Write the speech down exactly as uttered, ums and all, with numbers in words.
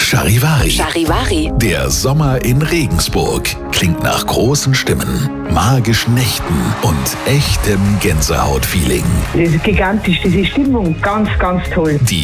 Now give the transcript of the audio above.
Charivari. Charivari. Der Sommer in Regensburg klingt nach großen Stimmen, magischen Nächten und echtem Gänsehautfeeling. Das ist gigantisch, diese Stimmung, ganz, ganz toll. Die